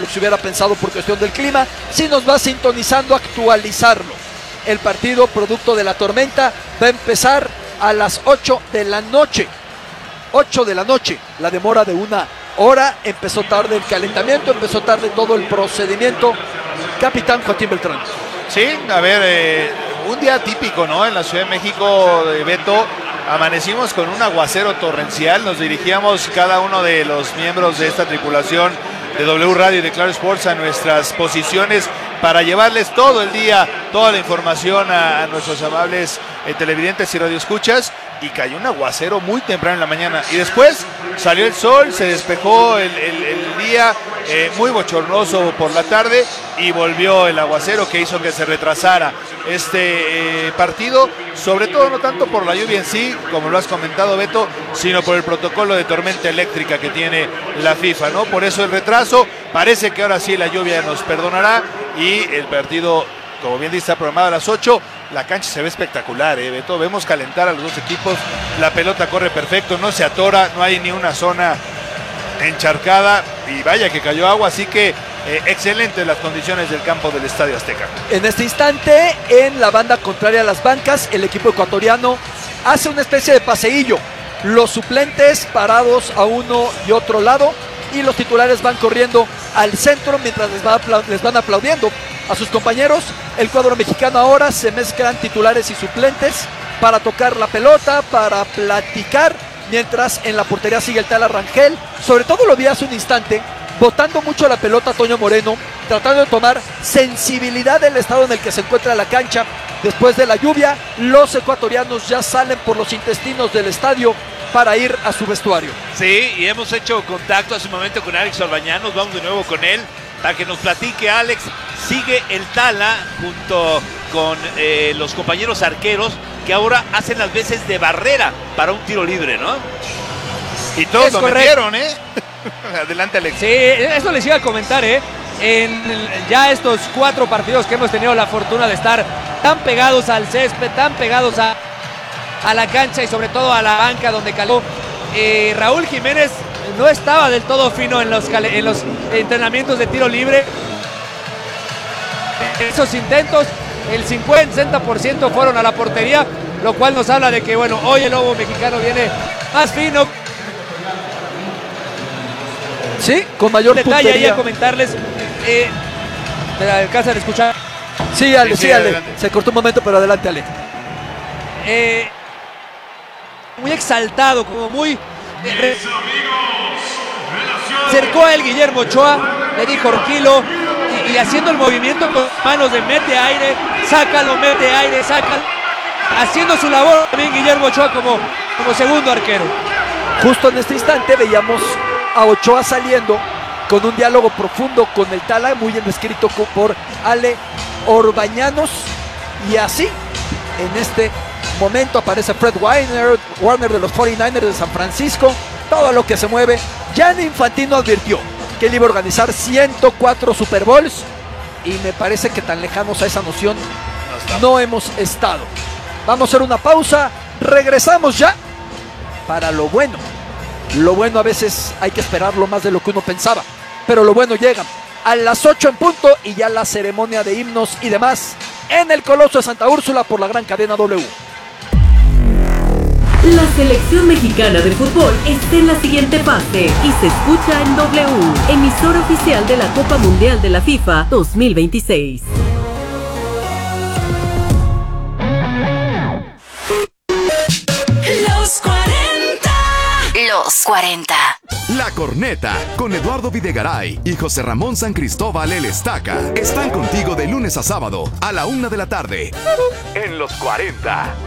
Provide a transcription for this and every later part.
lo que se hubiera pensado por cuestión del clima. Si nos va sintonizando, actualizarlo. El partido, producto de la tormenta, va a empezar a las 8 de la noche. 8 de la noche, la demora de 1 hora. Empezó tarde el calentamiento, empezó tarde todo el procedimiento. Capitán Joaquín Beltrán. Sí, a ver, un día típico, ¿no? En la Ciudad de México, Beto, amanecimos con un aguacero torrencial. Nos dirigíamos cada uno de los miembros de esta tripulación de W Radio y de Claro Sports a nuestras posiciones para llevarles todo el día toda la información a nuestros amables televidentes y radioescuchas, y cayó un aguacero muy temprano en la mañana y después salió el sol, se despejó el día, muy bochornoso por la tarde, y volvió el aguacero que hizo que se retrasara este partido, sobre todo no tanto por la lluvia en sí, como lo has comentado, Beto, sino por el protocolo de tormenta eléctrica que tiene la FIFA, ¿no? Por eso el retraso. Parece que ahora sí la lluvia nos perdonará y el partido, como bien dice, está programado a las 8. La cancha se ve espectacular, Beto. Vemos calentar a los dos equipos. La pelota corre perfecto, no se atora, no hay ni una zona encharcada, y vaya que cayó agua, así que excelentes las condiciones del campo del Estadio Azteca. En este instante, en la banda contraria a las bancas, el equipo ecuatoriano hace una especie de paseillo. Los suplentes parados a uno y otro lado, y los titulares van corriendo al centro mientras les van aplaudiendo a sus compañeros. El cuadro mexicano ahora se mezclan titulares y suplentes para tocar la pelota, para platicar, mientras en la portería sigue el Tala Rangel. Sobre todo lo vi hace un instante, botando mucho la pelota Toño Moreno, tratando de tomar sensibilidad del estado en el que se encuentra la cancha después de la lluvia. Los ecuatorianos ya salen por los intestinos del estadio para ir a su vestuario. Sí, y hemos hecho contacto hace un momento con Alex Orbañanos. Vamos de nuevo con él para que nos platique. Alex, sigue el Tala junto con los compañeros arqueros que ahora hacen las veces de barrera para un tiro libre, ¿no? Y todos lo metieron, Adelante, Alex. Sí, esto les iba a comentar, en ya estos 4 partidos que hemos tenido la fortuna de estar tan pegados al césped, tan pegados a la cancha y sobre todo a la banca donde caló, Raúl Jiménez no estaba del todo fino en los entrenamientos de tiro libre. Esos intentos, el 50-60% fueron a la portería, lo cual nos habla de que, bueno, hoy el lobo mexicano viene más fino. Sí, con mayor detalle puntería. ahí a comentarles. ¿Me alcanzan a escuchar? Sí, Ale, sí, Ale. Se cortó un momento, pero adelante, Ale. Muy exaltado, como muy... Cercó a él Guillermo Ochoa, le dijo Orquilo, y haciendo el movimiento con manos de mete aire, sácalo, mete aire, sácalo. Haciendo su labor también Guillermo Ochoa como segundo arquero. Justo en este instante veíamos a Ochoa saliendo con un diálogo profundo con el Tala, muy bien descrito por Ale Orbañanos, y así en este momento aparece Fred Warner de los 49ers de San Francisco. Todo lo que se mueve. Gianni Infantino advirtió que él iba a organizar 104 Super Bowls, y me parece que tan lejanos a esa noción no hemos estado. Vamos a hacer una pausa, regresamos ya para lo bueno. Lo bueno a veces hay que esperarlo más de lo que uno pensaba, pero lo bueno llega a las 8 en punto, y ya la ceremonia de himnos y demás en el Coloso de Santa Úrsula por la gran cadena W. La selección mexicana de fútbol está en la siguiente fase y se escucha en W, emisora oficial de la Copa Mundial de la FIFA 2026. Los 40. Los 40. La Corneta, con Eduardo Videgaray y José Ramón San Cristóbal El Estaca, están contigo de lunes a sábado a la 1 de la tarde. En Los 40.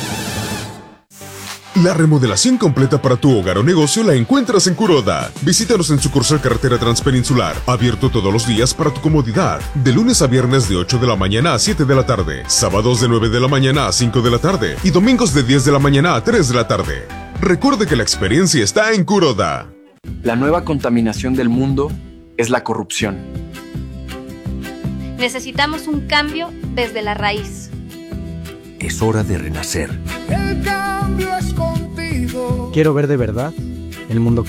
La remodelación completa para tu hogar o negocio la encuentras en Kuroda. Visítanos en sucursal Carretera Transpeninsular, abierto todos los días para tu comodidad, de lunes a viernes de 8 de la mañana a 7 de la tarde, sábados de 9 de la mañana a 5 de la tarde y domingos de 10 de la mañana a 3 de la tarde. Recuerde que la experiencia está en Kuroda. La nueva contaminación del mundo es la corrupción. Necesitamos un cambio desde la raíz. Es hora de renacer. El cambio es contigo. Quiero ver de verdad el mundo